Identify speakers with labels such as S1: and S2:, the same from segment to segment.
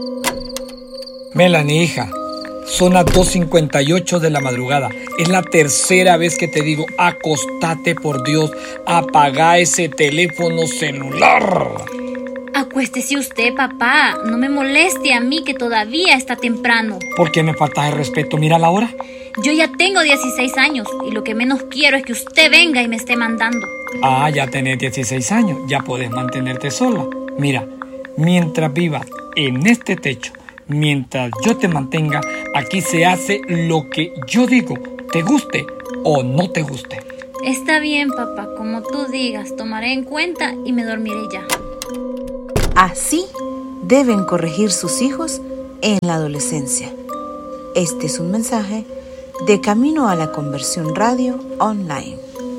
S1: Melanie, hija, son las 2:58 de la madrugada. Es la tercera vez que te digo, acostate por Dios, apaga ese teléfono celular.
S2: Acuéstese usted, papá. No me moleste a mí que todavía está temprano.
S1: ¿Por qué me faltas el respeto? Mira la hora.
S2: Yo ya tengo 16 años y lo que menos quiero es que usted venga y me esté mandando.
S1: Ah, ya tenés 16 años, ya puedes mantenerte sola. Mira, mientras vivas en este techo, mientras yo te mantenga, aquí se hace lo que yo digo, te guste o no te guste.
S2: Está bien, papá, como tú digas, tomaré en cuenta y me dormiré ya.
S3: Así deben corregir sus hijos en la adolescencia. Este es un mensaje de Camino a la Conversión Radio Online.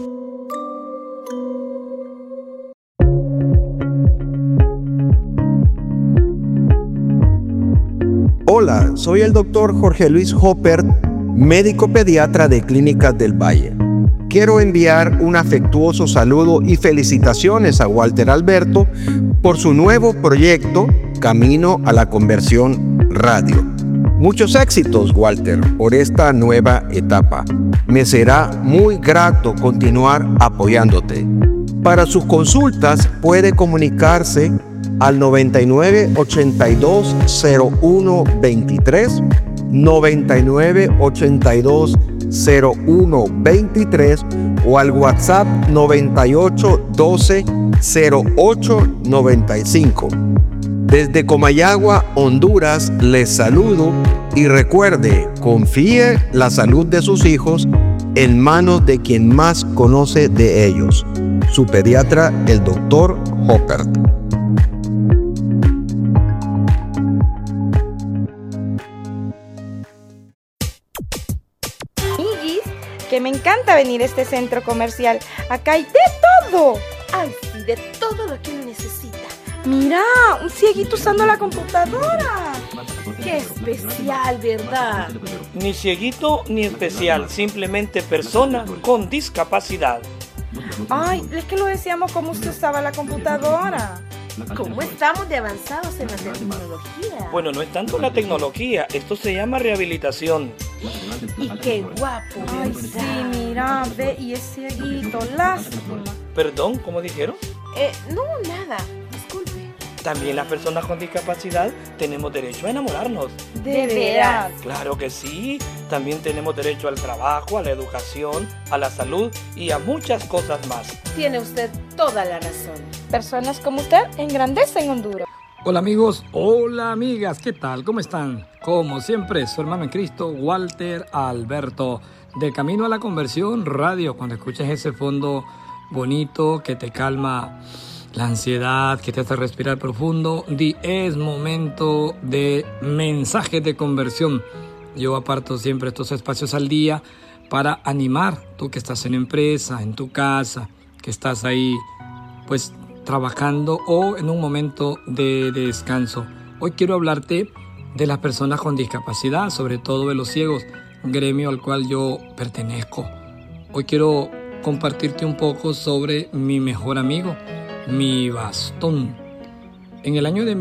S4: Hola, soy el doctor Jorge Luis Hopper, médico pediatra de Clínicas del Valle. Quiero enviar un afectuoso saludo y felicitaciones a Walter Alberto por su nuevo proyecto Camino a la Conversión Radio. Muchos éxitos, Walter, por esta nueva etapa. Me será muy grato continuar apoyándote. Para sus consultas puede comunicarse al 99 82 01 23, 99 82 01 23 o al WhatsApp 98 12 08 95. Desde Comayagua, Honduras, les saludo y recuerde, confíe la salud de sus hijos en manos de quien más conoce de ellos, su pediatra, el doctor Hopper.
S5: Que me encanta venir a este centro comercial. Acá hay de todo.
S6: Ay, sí, de todo lo que uno necesita.
S5: Mira, un cieguito usando la computadora.
S6: Qué especial, ¿verdad?
S1: Ni cieguito ni especial, simplemente persona con discapacidad.
S5: Ay, es que lo decíamos como usted usaba la computadora.
S6: ¿Cómo estamos de avanzados en la tecnología?
S1: Bueno, no es tanto la tecnología, esto se llama rehabilitación.
S6: Y qué guapo,
S5: Ay,
S6: ¿verdad?
S5: sí, mira, ve, y ese cieguito, lástima.
S1: Perdón, ¿cómo dijeron?
S6: No, nada, disculpe.
S1: También las personas con discapacidad tenemos derecho a enamorarnos.
S5: ¿De veras?
S1: Claro que sí, también tenemos derecho al trabajo, a la educación, a la salud y a muchas cosas más.
S6: Tiene usted toda la razón.
S5: Personas como usted engrandecen Honduras.
S1: Hola amigos, hola amigas, ¿qué tal? ¿Cómo están? Como siempre, su hermano en Cristo, Walter Alberto, de Camino a la Conversión Radio. Cuando escuches ese fondo bonito que te calma la ansiedad, que te hace respirar profundo, es momento de mensajes de conversión. Yo aparto siempre estos espacios al día para animar, tú que estás en empresa, en tu casa, que estás ahí pues trabajando o en un momento de descanso. Hoy quiero hablarte de las personas con discapacidad, sobre todo de los ciegos, gremio al cual yo pertenezco. Hoy quiero compartirte un poco sobre mi mejor amigo, mi bastón. En el año de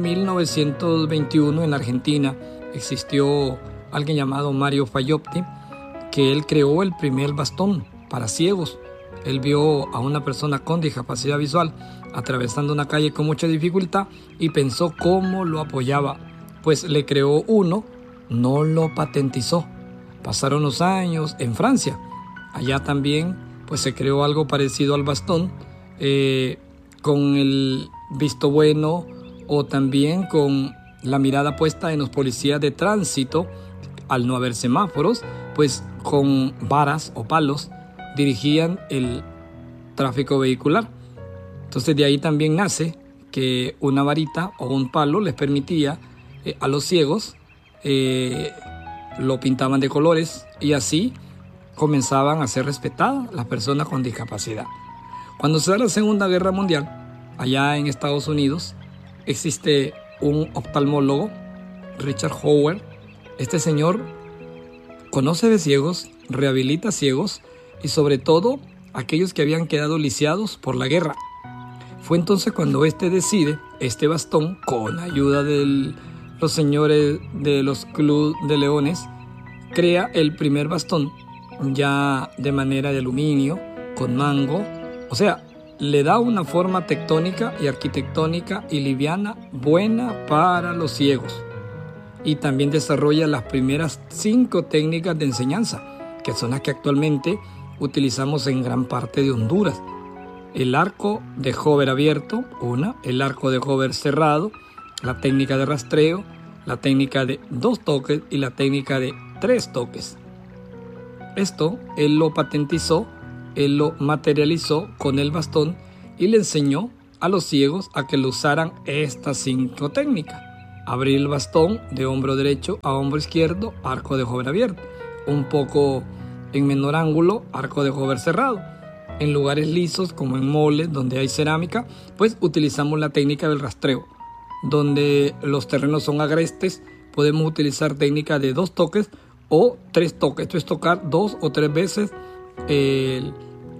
S1: 1921 en Argentina existió alguien llamado Mario Fayopti, que él creó el primer bastón para ciegos. Él vio a una persona con discapacidad visual atravesando una calle con mucha dificultad y pensó cómo lo apoyaba. Pues le creó uno, no lo patentizó. Pasaron los años en Francia. Allá también pues se creó algo parecido al bastón, con el visto bueno o también con la mirada puesta en los policías de tránsito. Al no haber semáforos, pues con varas o palos dirigían el tráfico vehicular. Entonces de ahí también nace que una varita o un palo les permitía a los ciegos, lo pintaban de colores y así comenzaban a ser respetadas las personas con discapacidad. Cuando se da la Segunda Guerra Mundial, allá en Estados Unidos, existe un oftalmólogo, Richard Howard. Este señor conoce de ciegos, rehabilita ciegos y sobre todo aquellos que habían quedado lisiados por la guerra. Fue entonces cuando decide este bastón, con ayuda del los señores de los Club de Leones, crea el primer bastón ya de manera de aluminio, con mango, o sea, le da una forma tectónica y arquitectónica y liviana buena para los ciegos. Y también desarrolla las primeras 5 técnicas de enseñanza, que son las que actualmente utilizamos en gran parte de Honduras. El arco de hover abierto, el arco de hover cerrado, la técnica de rastreo, la técnica de 2 toques y la técnica de 3 toques. Esto él lo patentizó, él lo materializó con el bastón y le enseñó a los ciegos a que lo usaran estas 5 técnicas. Abrir el bastón de hombro derecho a hombro izquierdo, arco de hover abierto. Un poco en menor ángulo, arco de hover cerrado. En lugares lisos como en moles donde hay cerámica, pues utilizamos la técnica del rastreo. Donde los terrenos son agrestes, podemos utilizar técnica de 2 toques o 3 toques. Esto es tocar 2 o 3 veces el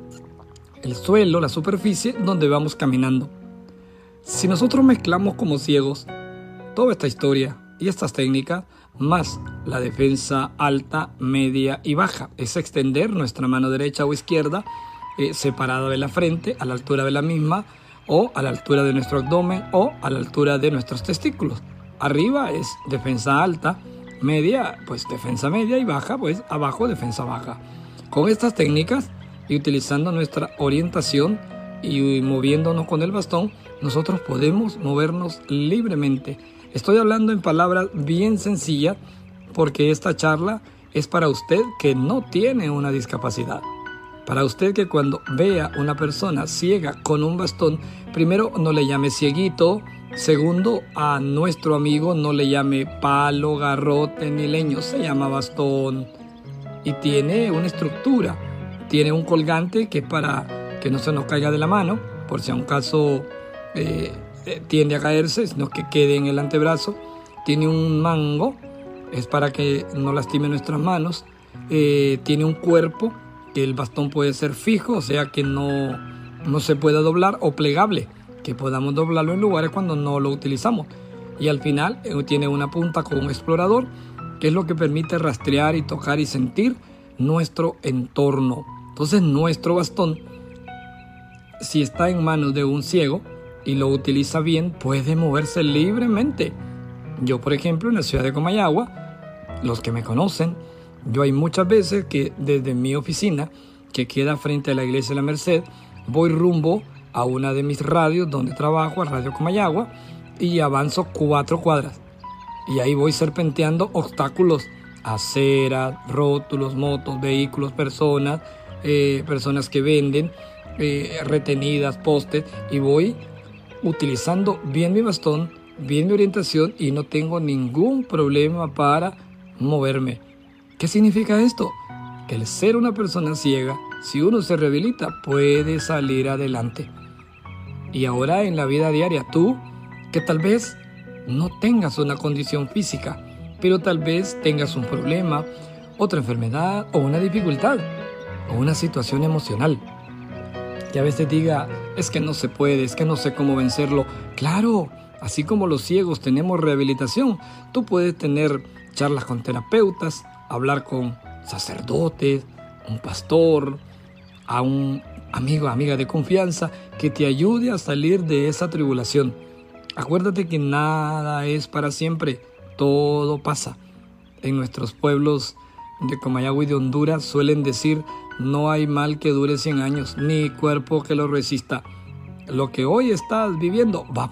S1: suelo, la superficie donde vamos caminando. Si nosotros mezclamos como ciegos toda esta historia y estas técnicas, más la defensa alta, media y baja, es extender nuestra mano derecha o izquierda separada de la frente, a la altura de la misma, o a la altura de nuestro abdomen, o a la altura de nuestros testículos. Arriba es defensa alta, media, pues defensa media, y baja, pues abajo defensa baja. Con estas técnicas y utilizando nuestra orientación y moviéndonos con el bastón, nosotros podemos movernos libremente. Estoy hablando en palabras bien sencillas porque esta charla es para usted que no tiene una discapacidad. Para usted que cuando vea una persona ciega con un bastón, primero no le llame cieguito, segundo a nuestro amigo no le llame palo, garrote ni leño, se llama bastón y tiene una estructura, tiene un colgante que es para que no se nos caiga de la mano, por si a un caso tiende a caerse, sino que quede en el antebrazo. Tiene un mango, es para que no lastime nuestras manos. Tiene un cuerpo, que el bastón puede ser fijo, o sea que no se pueda doblar, o plegable, que podamos doblarlo en lugares cuando no lo utilizamos. Y al final tiene una punta con un explorador, que es lo que permite rastrear y tocar y sentir nuestro entorno. Entonces nuestro bastón, si está en manos de un ciego y lo utiliza bien, puede moverse libremente. Yo, por ejemplo, en la ciudad de Comayagua, los que me conocen, yo hay muchas veces que desde mi oficina, que queda frente a la iglesia de la Merced, voy rumbo a una de mis radios donde trabajo, a Radio Comayagua, y avanzo 4 cuadras. Y ahí voy serpenteando obstáculos, aceras, rótulos, motos, vehículos, personas que venden, retenidas, postes, y voy utilizando bien mi bastón, bien mi orientación, y no tengo ningún problema para moverme. ¿Qué significa esto? Que al ser una persona ciega, si uno se rehabilita, puede salir adelante. Y ahora en la vida diaria, tú, que tal vez no tengas una condición física, pero tal vez tengas un problema, otra enfermedad o una dificultad o una situación emocional, que a veces diga, es que no se puede, es que no sé cómo vencerlo. Claro, así como los ciegos tenemos rehabilitación, tú puedes tener charlas con terapeutas, hablar con sacerdotes, un pastor, a un amigo, amiga de confianza que te ayude a salir de esa tribulación. Acuérdate que nada es para siempre, todo pasa. En nuestros pueblos de Comayagua y de Honduras suelen decir, no hay mal que dure 100 años, ni cuerpo que lo resista. Lo que hoy estás viviendo va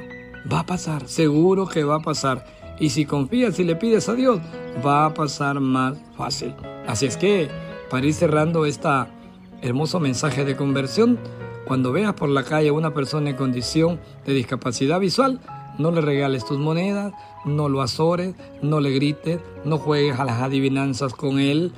S1: a pasar, seguro que va a pasar. Y si confías y le pides a Dios, va a pasar más fácil. Así es que, para ir cerrando este hermoso mensaje de conversión, cuando veas por la calle a una persona en condición de discapacidad visual, no le regales tus monedas, no lo azores, no le grites, no juegues a las adivinanzas con él,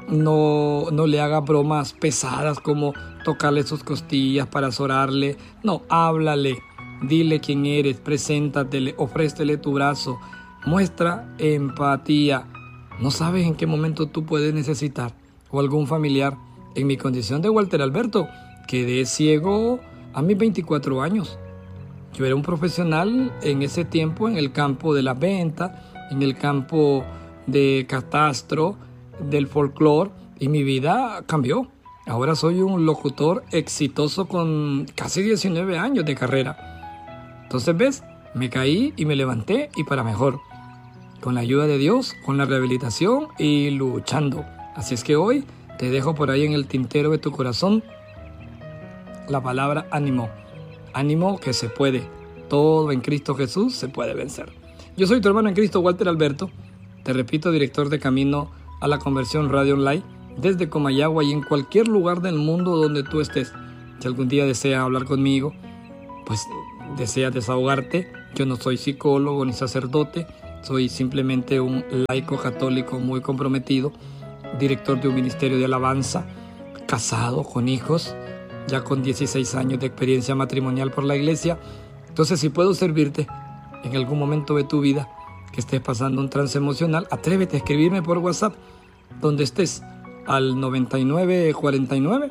S1: no le hagas bromas pesadas como tocarle sus costillas para azorarle. No, háblale, dile quién eres, preséntatele, ofrécele tu brazo, muestra empatía. No sabes en qué momento tú puedes necesitar, o algún familiar. En mi condición de Walter Alberto, quedé ciego a mis 24 años. Yo era un profesional en ese tiempo en el campo de la venta, en el campo de catastro, del folclore, y mi vida cambió. Ahora soy un locutor exitoso con casi 19 años de carrera. Entonces, ¿ves? Me caí y me levanté, y para mejor. Con la ayuda de Dios, con la rehabilitación y luchando. Así es que hoy te dejo por ahí en el tintero de tu corazón la palabra ánimo. Ánimo que se puede. Todo en Cristo Jesús se puede vencer. Yo soy tu hermano en Cristo, Walter Alberto. Te repito, director de Camino a la Conversión Radio Online, desde Comayagua y en cualquier lugar del mundo donde tú estés. Si algún día deseas hablar conmigo, pues deseas desahogarte, yo no soy psicólogo ni sacerdote, soy simplemente un laico católico muy comprometido, director de un ministerio de alabanza, casado con hijos, ya con 16 años de experiencia matrimonial por la iglesia. Entonces, si puedo servirte en algún momento de tu vida que estés pasando un trance emocional, atrévete a escribirme por WhatsApp, donde estés, al 9949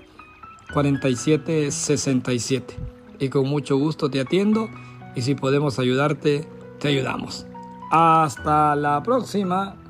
S1: 4767, y con mucho gusto te atiendo, y si podemos ayudarte, te ayudamos. Hasta la próxima.